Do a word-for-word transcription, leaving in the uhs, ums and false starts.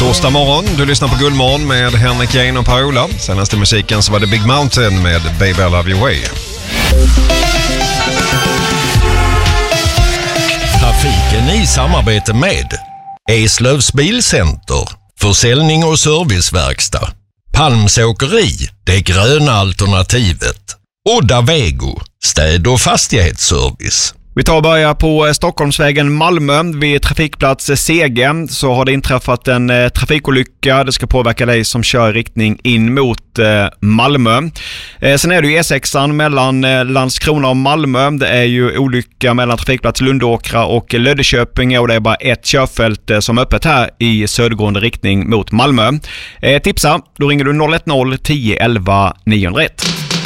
Torsdag morgon, du lyssnar på Guldmorgon med Henrik Jane och Per-Ola. Senaste musiken så var det Big Mountain med Baby I Love Your Way. Trafiken i samarbete med Eslövs Bilcenter, försäljning och serviceverkstad, Palmsåkeri, det gröna alternativet, Odda Vego, städ- och fastighetsservice. Vi tar och börjar på Stockholmsvägen Malmö. Vid trafikplats Sege så har det inträffat en eh, trafikolycka. Det ska påverka dig som kör i riktning in mot eh, Malmö. Eh, sen är det ju E sexan mellan eh, Landskrona och Malmö. Det är ju olycka mellan trafikplats Lundåkra och Löddeköping och det är bara ett körfält eh, som är öppet här i södergående riktning mot Malmö. Eh, tipsa, då ringer du noll ett noll tio elva niohundraett.